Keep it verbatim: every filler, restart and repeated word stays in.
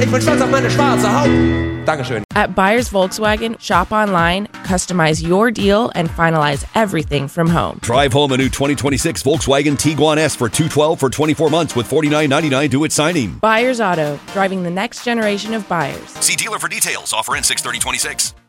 Ich bin stolz auf meine schwarze Haut. Dankeschön. At Buyers Volkswagen, shop online, customize your deal, and finalize everything from home. Drive home a new twenty twenty-six Volkswagen Tiguan S for two hundred twelve dollars for twenty-four months with forty-nine ninety-nine due at signing. Buyers Auto, driving the next generation of buyers. See dealer for details. Offer in six thirty twenty-six.